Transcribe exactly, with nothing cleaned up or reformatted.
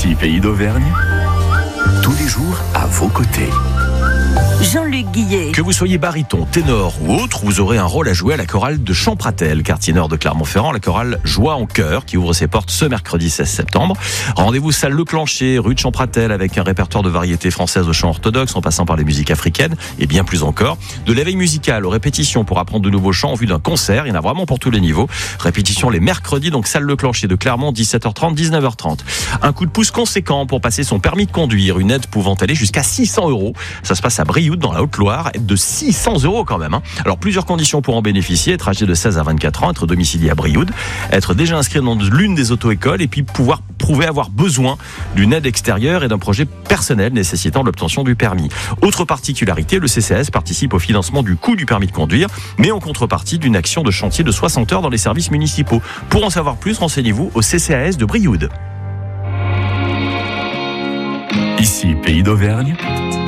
Ici, Pays d'Auvergne, tous les jours à vos côtés. Jean-Luc Guillet. Que vous soyez baryton, ténor ou autre, vous aurez un rôle à jouer à la chorale de Champratel, quartier nord de Clermont-Ferrand, la chorale Joie en chœur, qui ouvre ses portes ce mercredi seize septembre. Rendez-vous salle Le Clancher, rue de Champratel, avec un répertoire de variétés françaises au chant orthodoxe, en passant par les musiques africaines, et bien plus encore. De l'éveil musical aux répétitions pour apprendre de nouveaux chants en vue d'un concert, il y en a vraiment pour tous les niveaux. Répétition les mercredis, donc salle Le Clancher de Clermont, dix-sept heures trente, dix-neuf heures trente. Un coup de pouce conséquent pour passer son permis de conduire, une aide pouvant aller jusqu'à six cents euros. Ça se passe à Brioude, dans la Haute-Loire, aide de six cents euros quand même. Hein. Alors, plusieurs conditions pour en bénéficier. Être âgé de seize à vingt-quatre ans, être domicilié à Brioude, être déjà inscrit dans l'une des auto-écoles et puis pouvoir prouver avoir besoin d'une aide extérieure et d'un projet personnel nécessitant l'obtention du permis. Autre particularité, le C C A S participe au financement du coût du permis de conduire, mais en contrepartie d'une action de chantier de soixante heures dans les services municipaux. Pour en savoir plus, renseignez-vous au C C A S de Brioude. Ici, Pays d'Auvergne,